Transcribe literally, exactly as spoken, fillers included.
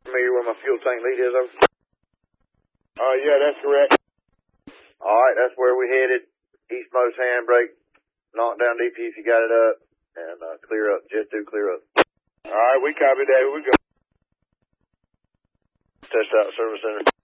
Familiar where my fuel tank lead is, over? Uh, yeah, that's correct. All right, that's where we headed. Eastmost handbrake. Knock down D P if you got it up. And uh, clear up. Just do clear up. All right, we copy that. Here we go. Test out service center.